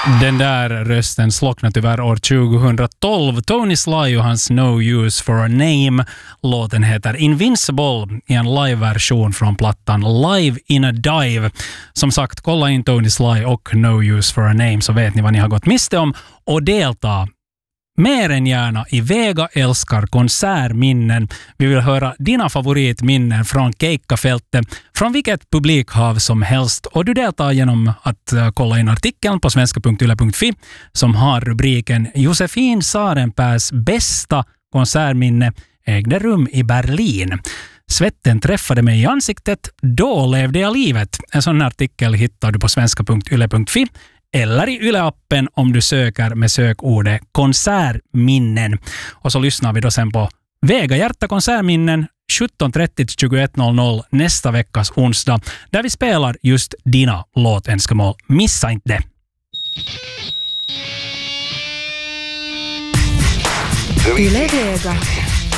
Den där rösten slocknade tyvärr år 2012. Tony Sly och hans No Use for a Name. Låten heter Invincible i en live-version från plattan Live in a Dive. Som sagt, kolla in Tony Sly och No Use for a Name så vet ni vad ni har gått miste om och delta mer än gärna i Vega älskar konsertminnen. Vi vill höra dina favoritminnen från Keikkafältet, från vilket publikhav som helst. Och du deltar genom att kolla in artikeln på svenska.yle.fi som har rubriken Josefin Sarenpäs bästa konsertminne ägde rum i Berlin. Svetten träffade mig i ansiktet, då levde jag livet. En sån artikel hittar du på svenska.yle.fi. Eller i Yle-appen om du söker med sökordet konsertminnen. Och så lyssnar vi då sen på Vega Hjärta konsertminnen 17.30-21.00 nästa veckas onsdag. Där vi spelar just dina låtönskemål. Missa inte det! Yle Vega.